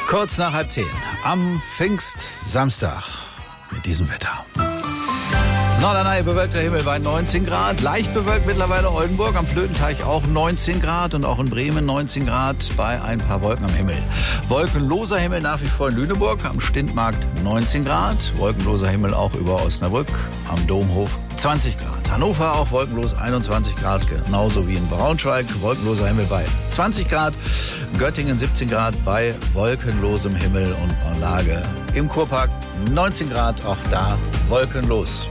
Kurz nach 9:30 am Pfingstsamstag mit diesem Wetter. Norderney bewölkter Himmel bei 19 Grad, leicht bewölkt mittlerweile Oldenburg, am Flötenteich auch 19 Grad und auch in Bremen 19 Grad bei ein paar Wolken am Himmel. Wolkenloser Himmel nach wie vor in Lüneburg, am Stintmarkt 19 Grad, wolkenloser Himmel auch über Osnabrück, am Domhof 20 Grad. Hannover auch wolkenlos 21 Grad, genauso wie in Braunschweig, wolkenloser Himmel bei 20 Grad, Göttingen 17 Grad bei wolkenlosem Himmel und Lage im Kurpark 19 Grad, auch da wolkenlos.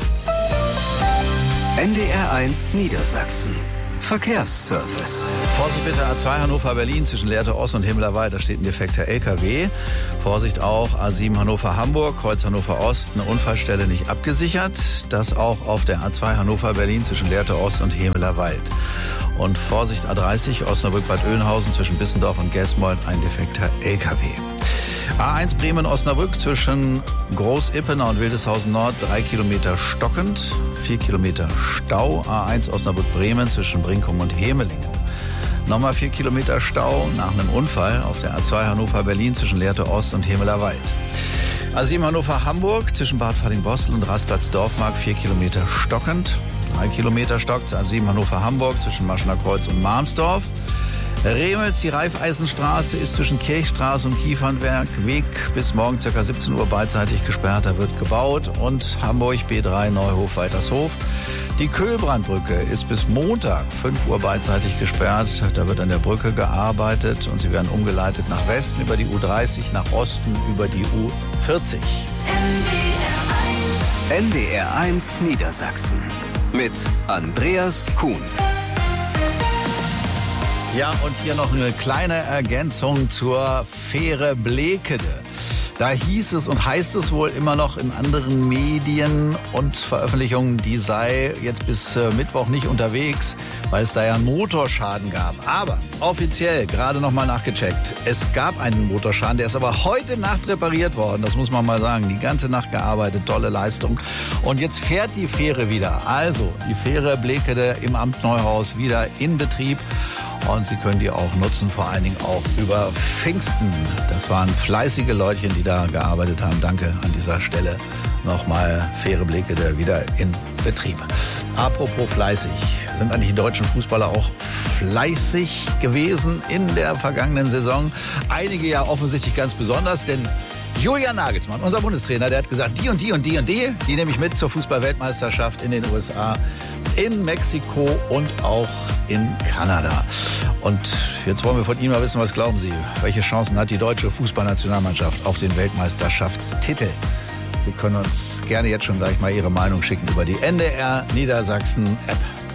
NDR1 Niedersachsen. Verkehrsservice. Vorsicht bitte, A2 Hannover-Berlin zwischen Lehrte Ost und Himmler-Wald, da steht ein defekter LKW. Vorsicht auch, A7 Hannover-Hamburg, Kreuz Hannover-Ost, eine Unfallstelle nicht abgesichert. Das auch auf der A2 Hannover-Berlin zwischen Lehrte Ost und Himmler-Wald. Und Vorsicht A30 Osnabrück-Bad Oeynhausen zwischen Bissendorf und Gesmold, ein defekter LKW. A1 Bremen-Osnabrück zwischen Groß-Ippener und Wildeshausen Nord 3 Kilometer stockend, 4 Kilometer Stau. A1 Osnabrück-Bremen zwischen Brinkum und Hemelingen. Nochmal 4 Kilometer Stau nach einem Unfall auf der A2 Hannover-Berlin zwischen Lehrte Ost und Hemelerwald. A7 Hannover-Hamburg zwischen Bad Falling-Bostel und Rasplatz-Dorfmark 4 Kilometer stockend. 3 Kilometer stockt A7 Hannover-Hamburg zwischen Maschener Kreuz und Marmsdorf. Remels, die Raiffeisenstraße ist zwischen Kirchstraße und Kiefernberg Weg bis morgen ca. 17 Uhr beidseitig gesperrt, da wird gebaut. Und Hamburg B3 Neuhof-Weitershof. Die Köhlbrandbrücke ist bis Montag 5 Uhr beidseitig gesperrt, da wird an der Brücke gearbeitet und sie werden umgeleitet nach Westen über die U30, nach Osten über die U40. NDR1 Niedersachsen mit Andreas Kuhn. Ja, und hier noch eine kleine Ergänzung zur Fähre Blekede. Da hieß es und heißt es wohl immer noch in anderen Medien und Veröffentlichungen, die sei jetzt bis Mittwoch nicht unterwegs, weil es da ja einen Motorschaden gab. Aber offiziell, gerade noch mal nachgecheckt, es gab einen Motorschaden, der ist aber heute Nacht repariert worden. Das muss man mal sagen, die ganze Nacht gearbeitet, tolle Leistung. Und jetzt fährt die Fähre wieder. Also die Fähre Blekede im Amt Neuhaus wieder in Betrieb. Und Sie können die auch nutzen, vor allen Dingen auch über Pfingsten. Das waren fleißige Leutchen, die da gearbeitet haben. Danke an dieser Stelle nochmal. Fähre Blekede wieder in Betrieb. Apropos fleißig, sind eigentlich die deutschen Fußballer auch fleißig gewesen in der vergangenen Saison? Einige ja offensichtlich ganz besonders, denn Julian Nagelsmann, unser Bundestrainer, der hat gesagt, die und die und die und die nehme ich mit zur Fußball-Weltmeisterschaft in den USA, in Mexiko und auch in Kanada. Und jetzt wollen wir von Ihnen mal wissen, was glauben Sie? Welche Chancen hat die deutsche Fußballnationalmannschaft auf den Weltmeisterschaftstitel? Sie können uns gerne jetzt schon gleich mal Ihre Meinung schicken über die NDR Niedersachsen App.